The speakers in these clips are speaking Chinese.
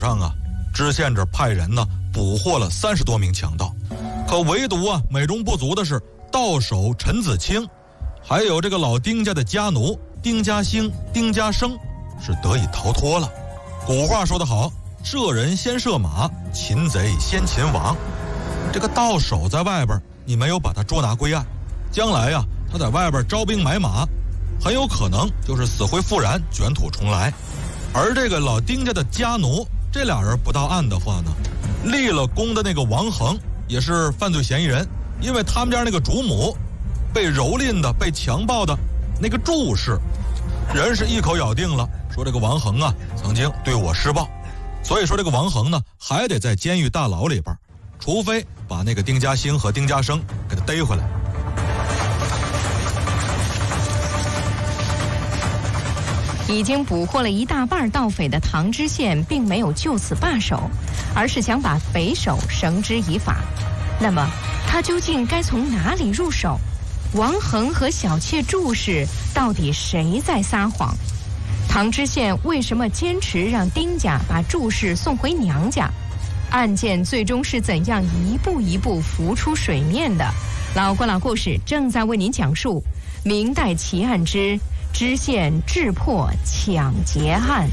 上啊，知县这派人呢捕获了30多名强盗，可唯独啊美中不足的是，盗首陈子清，还有这个老丁家的家奴丁家兴、丁家生是得以逃脱了。古话说得好，射人先射马，擒贼先擒王。这个盗首在外边，你没有把他捉拿归案，将来呀，他在外边招兵买马，很有可能就是死灰复燃，卷土重来。而这个老丁家的家奴，这俩人不到案的话呢，立了功的那个王恒也是犯罪嫌疑人，因为他们家那个主母被蹂躏的、被强暴的那个柱氏，人是一口咬定了，说这个王恒啊曾经对我施暴，所以说这个王恒呢还得在监狱大牢里边，除非把那个丁家兴和丁家生给他逮回来。 已经捕获了一大半盗匪的唐知县并没有就此罢手，而是想把匪首绳之以法。那么他究竟该从哪里入手？王恒和小妾祝氏到底谁在撒谎？唐知县为什么坚持让丁家把祝氏送回娘家？案件最终是怎样一步一步浮出水面的？老关老故事正在为您讲述明代奇案之知县智破抢劫案。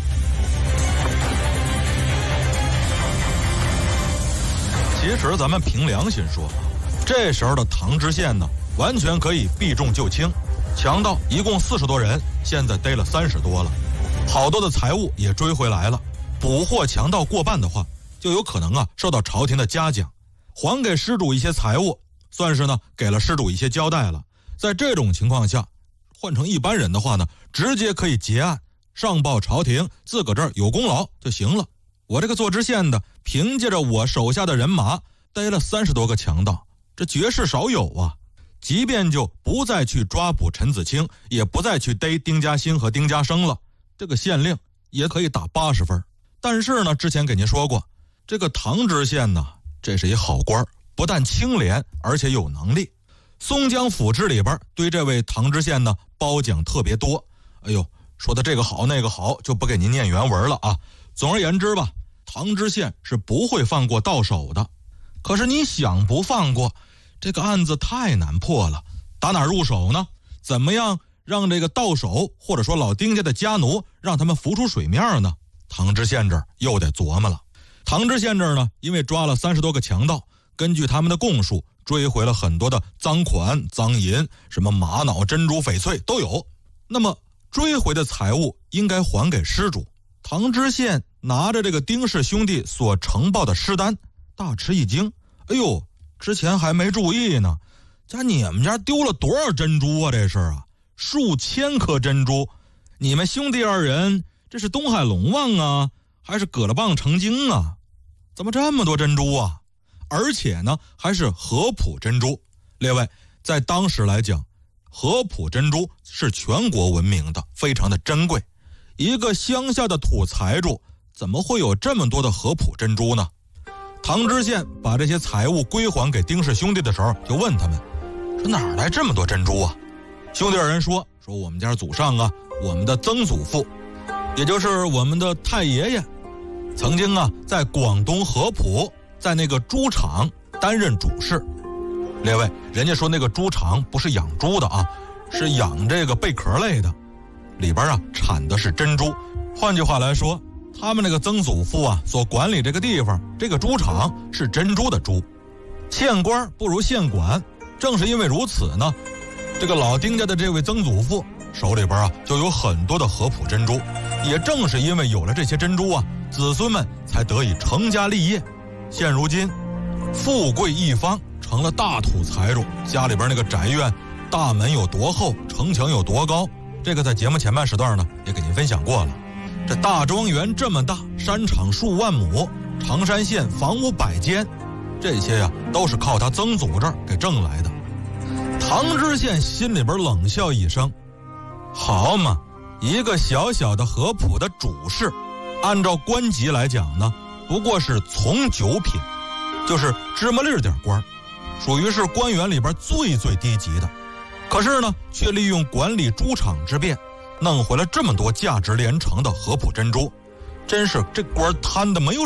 其实咱们凭良心说，这时候的唐知县呢，完全可以避重就轻。强盗一共40多人，现在逮了30多了，好多的财物也追回来了。捕获强盗过半的话，就有可能啊受到朝廷的嘉奖，还给施主一些财物，算是呢给了施主一些交代了。在这种情况下，换成一般人的话呢，直接可以结案，上报朝廷，自个这儿有功劳就行了。我这个做知县的，凭借着我手下的人马，逮了30多个强盗，这绝世少有啊！即便就不再去抓捕陈子清，也不再去逮丁家兴和丁家生了，这个县令也可以打80分。但是呢，之前给您说过，这个唐知县呢，这是一好官，不但清廉，而且有能力。松江府治里边对这位唐知县呢褒奖特别多，哎呦，说的这个好那个好，就不给您念原文了啊。总而言之吧，唐知县是不会放过盗首的。可是你想不放过，这个案子太难破了，打哪入手呢？怎么样让这个盗首或者说老丁家的家奴让他们浮出水面呢？唐知县这儿又得琢磨了。唐知县这儿呢，因为抓了30多个强盗，根据他们的供述，追回了很多的赃款、赃银，什么玛瑙、珍珠、翡翠都有。那么追回的财物应该还给失主。唐知县拿着这个丁氏兄弟所呈报的尸单，大吃一惊。哎呦，之前还没注意呢，你们家丢了多少珍珠啊？这是啊，数千颗珍珠。你们兄弟2人，这是东海龙王啊，还是葛勒棒成精啊？怎么这么多珍珠啊？而且呢，还是合浦珍珠。列位，在当时来讲，合浦珍珠是全国闻名的，非常的珍贵。一个乡下的土财主，怎么会有这么多的合浦珍珠呢？唐知县把这些财物归还给丁氏兄弟的时候，就问他们说，哪来这么多珍珠啊？兄弟2人说我们家祖上啊，我们的曾祖父，也就是我们的太爷爷，曾经啊在广东合浦，在那个猪场担任主事。列位，人家说那个猪场不是养猪的啊，是养这个贝壳类的，里边啊产的是珍珠。换句话来说，他们那个曾祖父啊所管理这个地方，这个猪场是珍珠的猪。县官不如县管，正是因为如此呢，这个老丁家的这位曾祖父手里边啊就有很多的合浦珍珠。也正是因为有了这些珍珠啊，子孙们才得以成家立业。现如今富贵一方，成了大土财主，家里边那个宅院大门有多厚，城墙有多高，这个在节目前半时段呢也给您分享过了。这大庄园这么大，山场数万亩，常山县房屋100间，这些呀都是靠他曾祖这儿给挣来的。唐知县心里边冷笑一声，好嘛，一个小小的合浦的主事，按照官级来讲呢，不过是从9品，就是芝麻粒点官，属于是官员里边最低级的。可是呢，却利用管理猪场之便，弄回了这么多价值连城的合浦珍珠，真是这官贪的没有